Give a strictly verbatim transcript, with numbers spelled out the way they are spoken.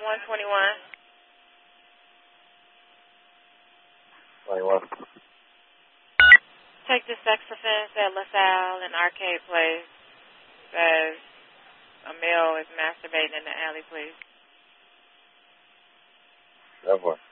one twenty-one. twenty-one. Take the sex offense at LaSalle and Arcade Place. Says a male is masturbating in the alley, please. That one.